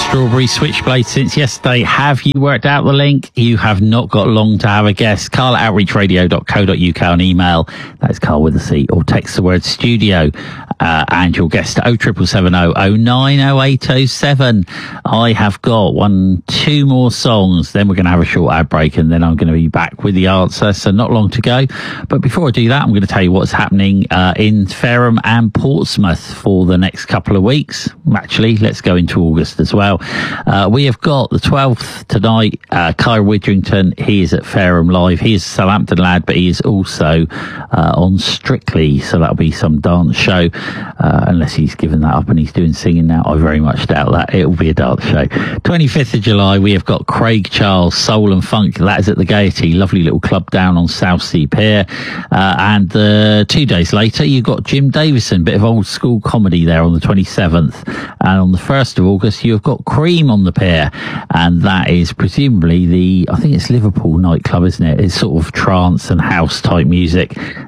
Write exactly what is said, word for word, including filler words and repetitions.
Strawberry Switchblade since yesterday. Have you worked out the link? You have not got long to have a guess. Carl at outreach radio dot co dot uk on email. That's Carl with a C. Or text the word studio uh, and you'll guess to oh triple seven oh oh nine oh eight oh seven. I have got one, two more songs. Then we're going to have a short ad break and then I'm going to be back with the answer. So not long to go. But before I do that, I'm going to tell you what's happening uh, in Fareham and Portsmouth for the next couple of weeks. Actually, let's go into August as well. Uh, we have got the twelfth tonight. Uh, Kai Widrington, he is at Fareham Live. He is a Southampton lad, but he is also uh, on Strictly, so that'll be some dance show. Uh, unless he's given that up and he's doing singing now, I very much doubt that. It will be a dance show. twenty-fifth of July, we have got Craig Charles, Soul and Funk. That is at the Gaiety, lovely little club down on Southsea Pier. Uh, and uh, two days later, you've got Jim Davison, bit of old school comedy there on the twenty-seventh. And on the first of August, you've got Cream on the pier. And that is presumably the, I think it's Liverpool nightclub, isn't it? It's sort of trance and house type music.